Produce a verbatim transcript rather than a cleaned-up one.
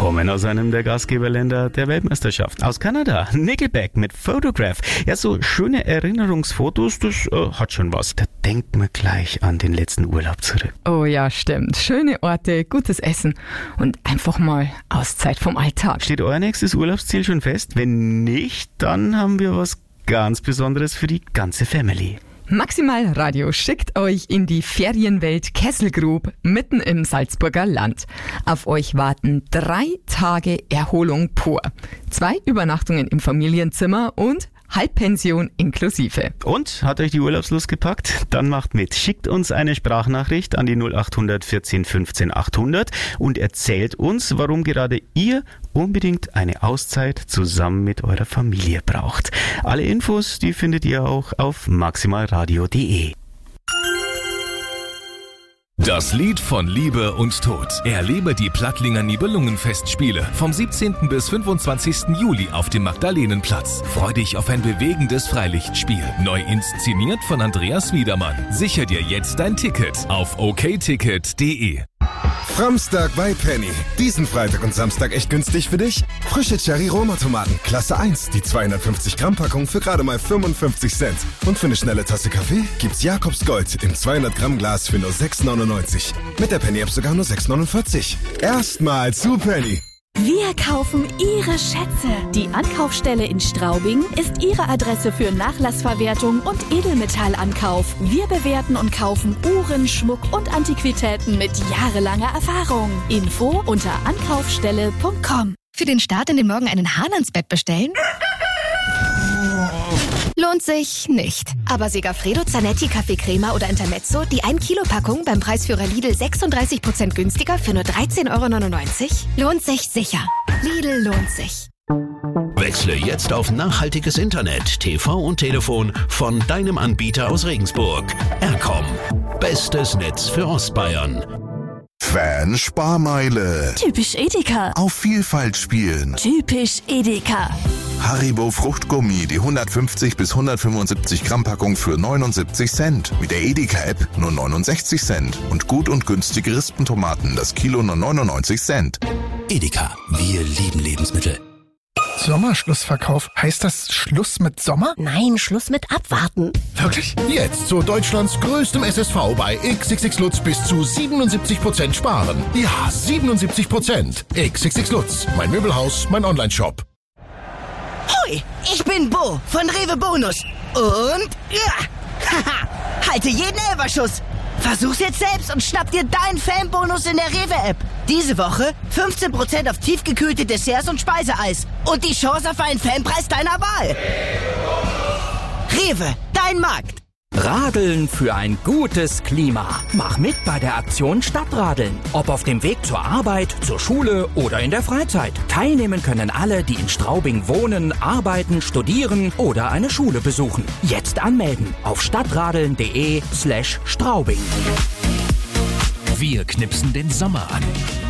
kommen aus einem der Gastgeberländer der Weltmeisterschaft. Aus Kanada, Nickelback mit Photograph. Ja, so schöne Erinnerungsfotos, das äh, hat schon was. Da denkt man gleich an den letzten Urlaub zurück. Oh ja, stimmt. Schöne Orte, gutes Essen und einfach mal Auszeit vom Alltag. Steht euer nächstes Urlaubsziel schon fest? Wenn nicht, dann haben wir was ganz Besonderes für die ganze Family. Maximal Radio schickt euch in die Ferienwelt Kesselgrub mitten im Salzburger Land. Auf euch warten drei Tage Erholung pur. Zwei Übernachtungen im Familienzimmer und Halbpension inklusive. Und, hat euch die Urlaubslust gepackt? Dann macht mit. Schickt uns eine Sprachnachricht an die null acht hundert vierzehn fünfzehn achthundert und erzählt uns, warum gerade ihr unbedingt eine Auszeit zusammen mit eurer Familie braucht. Alle Infos, die findet ihr auch auf maximalradio punkt de. Das Lied von Liebe und Tod. Erlebe die Plattlinger Nibelungenfestspiele vom siebzehnten bis fünfundzwanzigsten Juli auf dem Magdalenenplatz. Freu dich auf ein bewegendes Freilichtspiel. Neu inszeniert von Andreas Wiedermann. Sicher dir jetzt dein Ticket auf o k ticket punkt de. Framstag bei Penny. Diesen Freitag und Samstag echt günstig für dich? Frische Cherry-Roma-Tomaten, Klasse eins, die zweihundertfünfzig Gramm Packung für gerade mal fünfundfünfzig Cent. Und für eine schnelle Tasse Kaffee gibt's Jakobs Gold im zweihundert Gramm Glas für nur sechs neunundneunzig. Mit der Penny-App sogar nur sechs neunundvierzig. Erstmal zu Penny. Wir kaufen Ihre Schätze. Die Ankaufsstelle in Straubing ist Ihre Adresse für Nachlassverwertung und Edelmetallankauf. Wir bewerten und kaufen Uhren, Schmuck und Antiquitäten mit jahrelanger Erfahrung. Info unter ankaufstelle punkt com. Für den Start in den Morgen einen Hahn ans Bett bestellen? Lohnt sich nicht. Aber Segafredo Zanetti Kaffeecrema oder Intermezzo, die ein Kilo Packung beim Preisführer Lidl sechsunddreißig Prozent günstiger für nur dreizehn Euro neunundneunzig? Lohnt sich sicher. Lidl lohnt sich. Wechsle jetzt auf nachhaltiges Internet, T V und Telefon von deinem Anbieter aus Regensburg. Ercom. Bestes Netz für Ostbayern. Fan-Sparmeile. Typisch Edeka. Auf Vielfalt spielen. Typisch Edeka. Haribo Fruchtgummi, die hundertfünfzig bis hundertfünfundsiebzig Gramm Packung für neunundsiebzig Cent. Mit der Edeka-App nur neunundsechzig Cent. Und gut und günstige Rispentomaten, das Kilo nur neunundneunzig Cent. Edeka, wir lieben Lebensmittel. Sommerschlussverkauf. Heißt das Schluss mit Sommer? Nein, Schluss mit Abwarten. Wirklich? Jetzt zu Deutschlands größtem S S V bei X X X Lutz bis zu siebenundsiebzig Prozent sparen. Ja, siebenundsiebzig Prozent. X X X Lutz, mein Möbelhaus, mein Onlineshop. Hoi, ich bin Bo von Rewe Bonus. Und ja, haha, halte jeden Elberschuss. Versuch's jetzt selbst und schnapp dir deinen Fanbonus in der Rewe-App. Diese Woche fünfzehn Prozent auf tiefgekühlte Desserts und Speiseeis. Und die Chance auf einen Fanpreis deiner Wahl. Rewe, dein Markt. Radeln für ein gutes Klima. Mach mit bei der Aktion Stadtradeln. Ob auf dem Weg zur Arbeit, zur Schule oder in der Freizeit. Teilnehmen können alle, die in Straubing wohnen, arbeiten, studieren oder eine Schule besuchen. Jetzt anmelden auf stadtradeln.de slash Straubing. Wir knipsen den Sommer an.